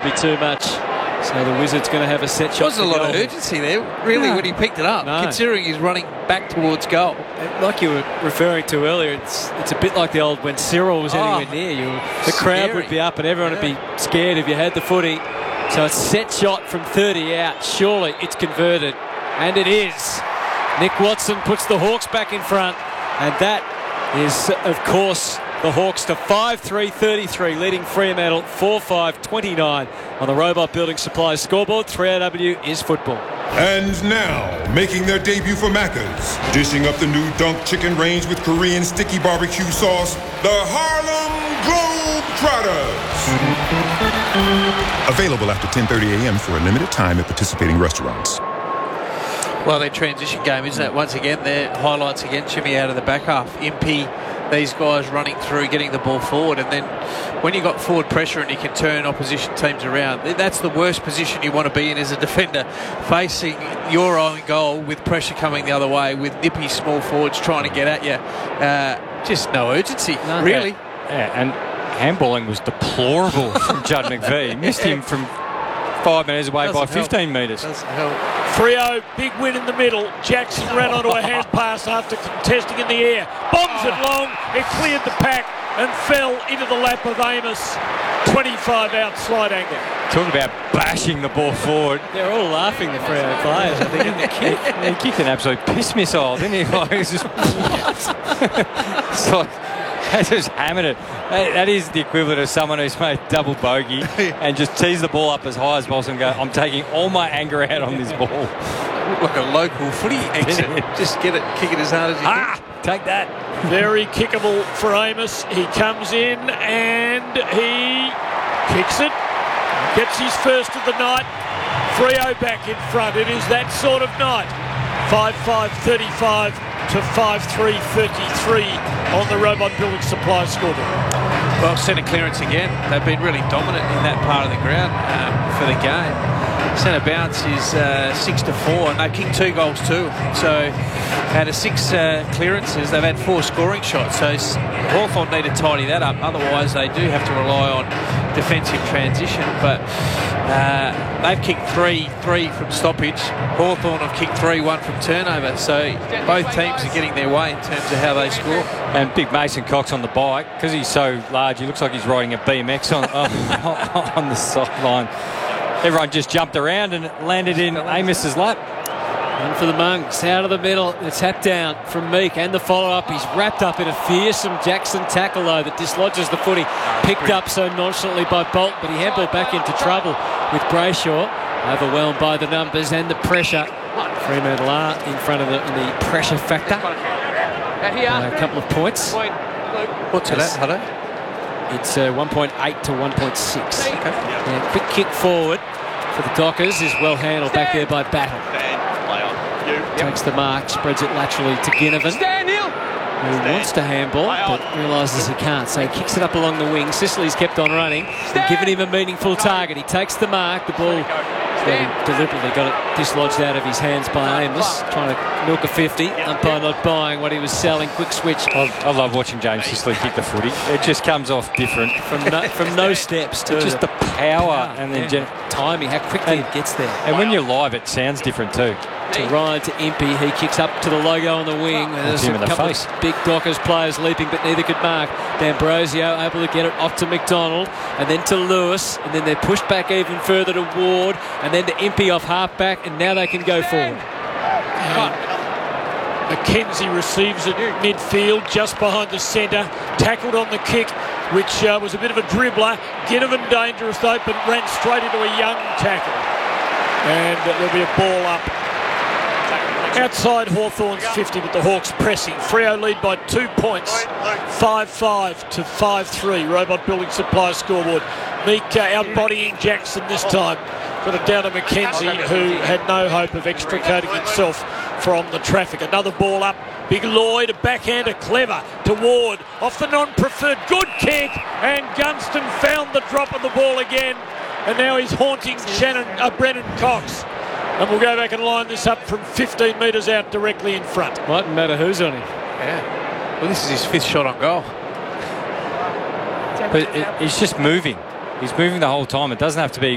be too much. So the Wizards going to have a set shot. There was a lot of urgency there, really, when he picked it up, considering he's running back towards goal. Like you were referring to earlier, it's a bit like the old when Cyril was anywhere near you. The crowd would be up and everyone would be scared if you had the footy. So a set shot from 30 out. Surely it's converted. And it is. Nick Watson puts the Hawks back in front. And that is, of course, the Hawks to 5-3-33, leading Fremantle 4-5-29 on the Robot Building Supplies scoreboard. 3AW is football. And now, making their debut for Macca's, dishing up the new Dunk Chicken range with Korean sticky barbecue sauce, the Harlem Globetrotters. Available after 10:30 a.m. for a limited time at participating restaurants. Well, their transition game, isn't it? Once again, their highlights again, Jimmy out of the back half. Impey, these guys running through, getting the ball forward. And then when you got forward pressure and you can turn opposition teams around, that's the worst position you want to be in as a defender, facing your own goal with pressure coming the other way, with nippy small forwards trying to get at you. Just no urgency, really. Yeah, and handballing was deplorable from Judd McVie. Missed him from 5 metres away by 15 metres. Freo, big win in the middle. Jackson ran onto a hand pass after contesting in the air. Bombs it long. It cleared the pack and fell into the lap of Amos. 25 out slide angle. Talk about bashing the ball forward. They're all laughing, the Freo players, I think, at the kick. He kicked an absolute piss missile, didn't he? Like, it was just it's like, they just hammered it. That is the equivalent of someone who's made double bogey and just tees the ball up as high as possible and go, I'm taking all my anger out on this ball. Like a local footy exit. Just get it, kick it as hard as you can. Take that. Very kickable for Amos. He comes in and he kicks it. Gets his first of the night. Freo back in front. It is that sort of night. 5-5-35 to 5-3-33 on the Robot Building Supplies scoreboard. Well, centre clearance again. They've been really dominant in that part of the ground for the game. Centre bounce is 6-4, and they kicked 2 goals too. So out of 6 clearances, they've had 4 scoring shots. So Hawthorn need to tidy that up. Otherwise, they do have to rely on defensive transition. But they've kicked 3 from stoppage. Hawthorn have kicked 3-1 from turnover. So both teams are getting their way in terms of how they score. And big Mason Cox on the bike, because he's so large, he looks like he's riding a BMX on the sideline. Everyone just jumped around and it landed in Amos's lap. And for the Monks, out of the middle, the tap down from Meek and the follow-up. He's wrapped up in a fearsome Jackson tackle, though, that dislodges the footy. Picked up so nonchalantly by Bolt, but he handballed back into trouble with Brayshaw. Overwhelmed by the numbers and the pressure. Fremantle are in front of the pressure factor. A couple of points. What's that, Hutto? It's 1.8 to 1.6. Okay. Yeah, quick kick forward for the Dockers is well handled back there by Battle. Takes the mark, spreads it laterally to Ginnivan, who wants to handball but realises he can't, so he kicks it up along the wing. Sicily's kept on running and given him a meaningful target. He takes the mark, the ball deliberately got it dislodged out of his hands by Amos, trying to milk a 50. Umpire not buying what he was selling. Quick switch. I love watching James Sicily kick the footy. It just comes off different. From no steps to just the power and then timing, how quickly it gets there. And when you're live, it sounds different too. To Ryan to Impey, he kicks up to the logo on the wing. There's a couple of big Dockers players leaping, but neither could mark. D'Ambrosio able to get it off to McDonald, and then to Lewis, and then they're pushed back even further to Ward, and then to Impey off half-back, and now they can go forward. McKenzie receives it midfield, just behind the centre, tackled on the kick, which was a bit of a dribbler. Ginnivan dangerous though, but ran straight into a young tackle. And there'll be a ball up. Outside Hawthorn's 50, but the Hawks pressing. Freo lead by 2 points, 5-5 to 5-3. Robot Building Supply scoreboard. Meek outbodying Jackson this time. Got it down to McKenzie, who had no hope of extricating himself from the traffic. Another ball up. Big Lloyd, a backhander, clever to Ward. Off the non-preferred, good kick. And Gunston found the drop of the ball again. And now he's haunting Brennan Cox. And we'll go back and line this up from 15 metres out directly in front. Mightn't matter who's on him. Yeah. Well, this is his 5th shot on goal. But he's just moving. He's moving the whole time. It doesn't have to be